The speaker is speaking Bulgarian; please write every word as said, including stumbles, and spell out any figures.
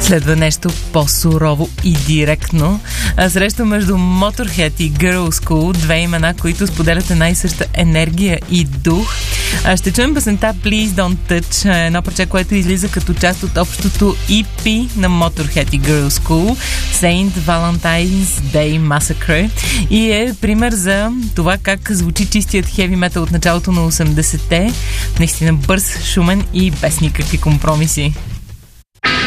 Следва нещо по-сурово и директно. А среща между Motorhead и Girls School, две имена, които споделят една и съща енергия и дух. А ще чуем песента Please Don't Touch, едно парче, което излиза като част от общото и пи на Motorhead и Girls School, Saint Valentine's Day Massacre, и е пример за това как звучи чистият хеви метал от началото на осемдесетте. Наистина бърз, шумен и без никакви компромиси.